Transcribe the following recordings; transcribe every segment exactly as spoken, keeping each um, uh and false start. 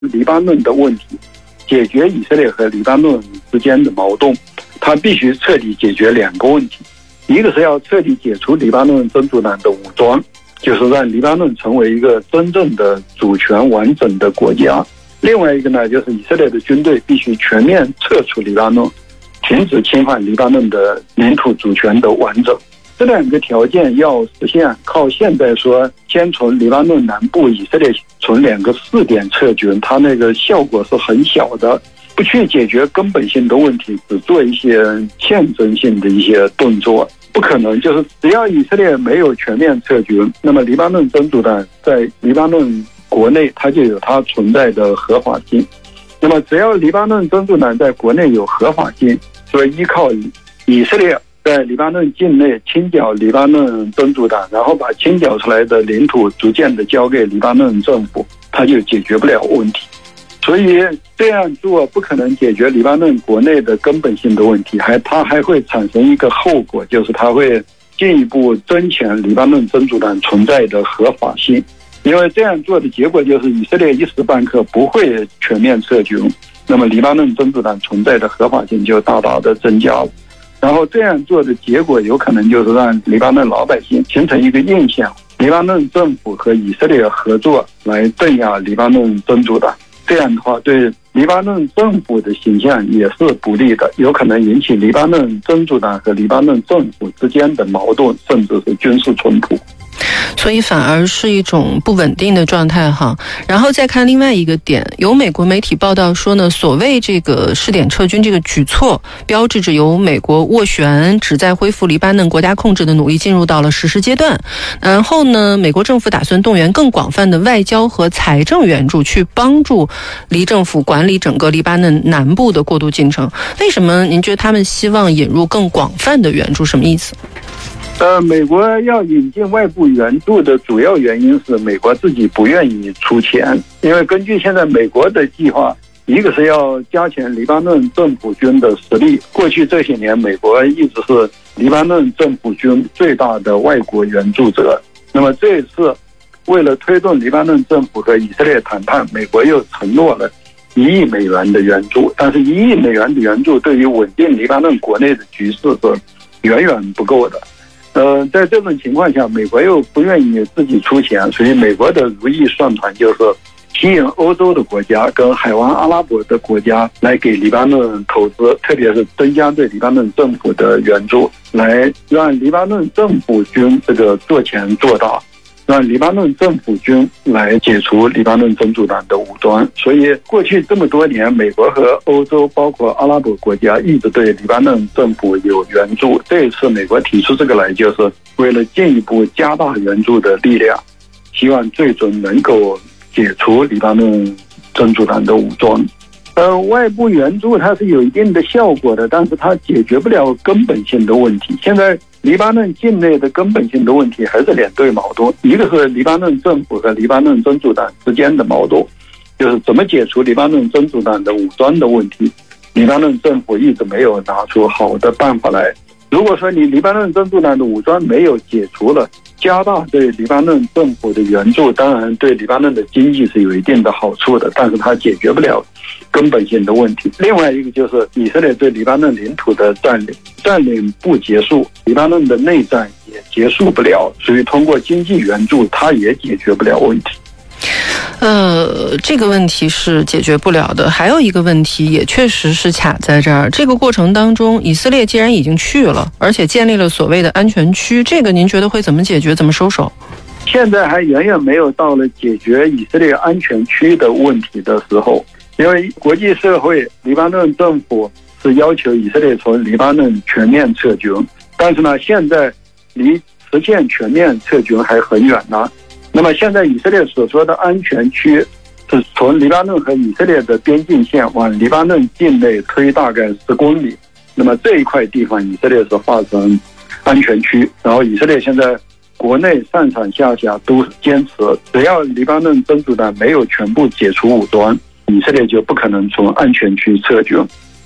黎巴嫩的问题，解决以色列和黎巴嫩之间的矛盾，它必须彻底解决两个问题。一个是要彻底解除黎巴嫩真主党的武装，就是让黎巴嫩成为一个真正的主权完整的国家。另外一个呢，就是以色列的军队必须全面撤出黎巴嫩，停止侵犯黎巴嫩的领土主权的完整。这两个条件要实现，靠现在说先从黎巴嫩南部以色列从两个试点撤军，它那个效果是很小的，不去解决根本性的问题，只做一些象征性的一些动作，不可能。就是只要以色列没有全面撤军，那么黎巴嫩真主党在黎巴嫩国内它就有它存在的合法性。那么只要黎巴嫩真主党在国内有合法性，所以依靠以色列在黎巴嫩境内清剿黎巴嫩真主党，然后把清剿出来的领土逐渐的交给黎巴嫩政府，它就解决不了问题。所以这样做不可能解决黎巴嫩国内的根本性的问题，还它还会产生一个后果，就是它会进一步增强黎巴嫩真主党存在的合法性。因为这样做的结果就是以色列一时半刻不会全面撤军，那么黎巴嫩真主党存在的合法性就大大的增加了。然后这样做的结果有可能就是让黎巴嫩老百姓形成一个印象，黎巴嫩政府和以色列合作来镇压黎巴嫩真主党，这样的话对黎巴嫩政府的形象也是不利的，有可能引起黎巴嫩真主党和黎巴嫩政府之间的矛盾，甚至是军事冲突。 所以反而是一种不稳定的状态哈。然后再看另外一个点，有美国媒体报道说呢，所谓这个试点撤军这个举措，标志着由美国斡旋旨在恢复黎巴嫩国家控制的努力进入到了实施阶段。然后呢，美国政府打算动员更广泛的外交和财政援助，去帮助黎政府管理整个黎巴嫩南部的过渡进程。为什么您觉得他们希望引入更广泛的援助？什么意思？ 呃，美国要引进外部援助的主要原因是美国自己不愿意出钱，因为根据现在美国的计划，一个是要加强黎巴嫩政府军的实力，过去这些年美国一直是黎巴嫩政府军最大的外国援助者。那么这一次为了推动黎巴嫩政府和以色列谈判，美国又承诺了一亿美元的援助，但是一亿美元的援助对于稳定黎巴嫩国内的局势是远远不够的。呃，在这种情况下，美国又不愿意自己出钱，所以美国的如意算盘就是吸引欧洲的国家跟海湾阿拉伯的国家来给黎巴嫩投资，特别是增加对黎巴嫩政府的援助，来让黎巴嫩政府军这个做强做大，让黎巴嫩政府军来解除黎巴嫩真主党的武装。所以过去这么多年，美国和欧洲包括阿拉伯国家一直对黎巴嫩政府有援助，这一次美国提出这个来，就是为了进一步加大援助的力量，希望最终能够解除黎巴嫩真主党的武装。呃，外部援助它是有一定的效果的，但是它解决不了根本性的问题。现在黎巴嫩境内的根本性的问题还是两对矛盾，一个是黎巴嫩政府和黎巴嫩真主党之间的矛盾，就是怎么解除黎巴嫩真主党的武装的问题，黎巴嫩政府一直没有拿出好的办法来。如果说你黎巴嫩真主党的武装没有解除了，加大对黎巴嫩政府的援助，当然对黎巴嫩的经济是有一定的好处的，但是它解决不了根本性的问题。另外一个就是以色列对黎巴嫩领土的占领，占领不结束，黎巴嫩的内战也结束不了，所以通过经济援助它也解决不了问题。 呃，这个问题是解决不了的。还有一个问题也确实是卡在这儿，这个过程当中，以色列既然已经去了，而且建立了所谓的安全区，这个您觉得会怎么解决，怎么收手？ 现在还远远没有到了解决以色列安全区的问题的时候，因为国际社会、黎巴嫩政府是要求以色列从黎巴嫩全面撤军，但是呢，现在离实现全面撤军还很远呢。那么现在以色列所说的安全区是从黎巴嫩和以色列的边境线往黎巴嫩境内推大概十公里，那么这一块地方以色列是划成安全区，然后以色列现在国内上上下下都坚持，只要黎巴嫩真主党没有全部解除武装，以色列就不可能从安全区撤军。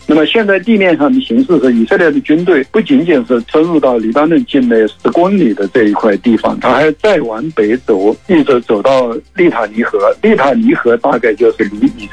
那么现在地面上的形势是，以色列的军队不仅仅是深入到黎巴嫩境内十公里的这一块地方，它还再往北走，一直走到利塔尼河。利塔尼河大概就是离以